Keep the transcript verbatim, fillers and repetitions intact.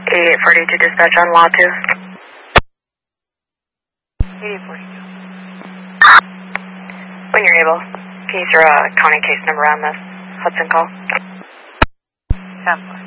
eighty-eight forty-two dispatch on law two. eighty-eight forty-two. When you're able, can you throw a county case number on this Hudson call? ten four.